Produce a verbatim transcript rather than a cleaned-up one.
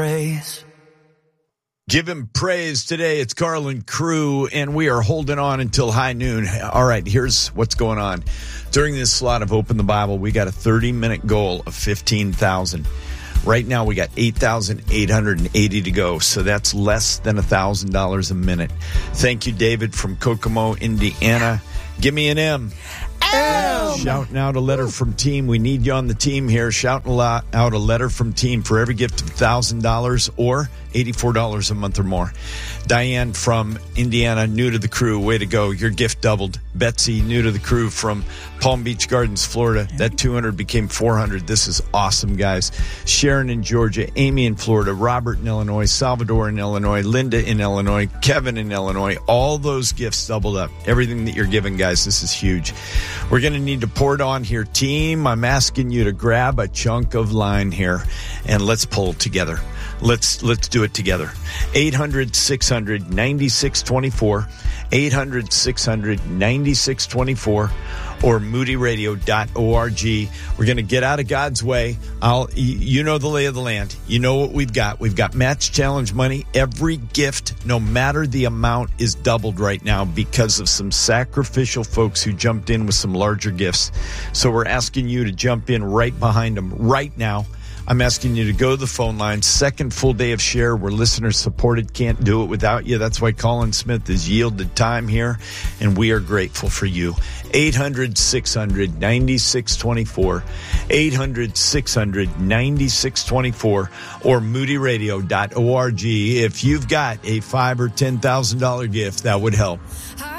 praise. Give him praise today. It's Carlin Crew, and we are holding on until high noon. All right, here's what's going on. During this slot of Open the Bible, we got a thirty-minute goal of fifteen thousand. Right now, we got eight thousand eight hundred eighty to go, so that's less than one thousand dollars a minute. Thank you, David from Kokomo, Indiana. Give me an M. M. Shouting out a letter from team. We need you on the team here. Shouting out a letter from team for every gift of one thousand dollars or eighty-four dollars a month or more. Diane from Indiana, new to the crew. Way to go. Your gift doubled. Betsy, new to the crew from Palm Beach Gardens, Florida. That two hundred became four hundred. This is awesome, guys. Sharon in Georgia, Amy in Florida, Robert in Illinois, Salvador in Illinois, Linda in Illinois, Kevin in Illinois. All those gifts doubled up. Everything that you're giving, guys, this is huge. We're going to need to pour it on here. Team, I'm asking you to grab a chunk of line here and let's pull together. Let's let's do it together. eight hundred, six hundred, ninety-six twenty-four, eight hundred, six hundred, ninety-six twenty-four, or moody radio dot org. We're going to get out of God's way. I'll, you know the lay of the land. You know what we've got. We've got Match Challenge money. Every gift, no matter the amount, is doubled right now because of some sacrificial folks who jumped in with some larger gifts. So we're asking you to jump in right behind them right now. I'm asking you to go to the phone line. Second full day of share. We're listener supported. Can't do it without you. That's why Colin Smith has yielded time here, and we are grateful for you. eight hundred, six hundred, ninety-six twenty-four, eight hundred, six hundred, ninety-six twenty-four, or moody radio dot org. If you've got a five or ten thousand dollar gift, that would help.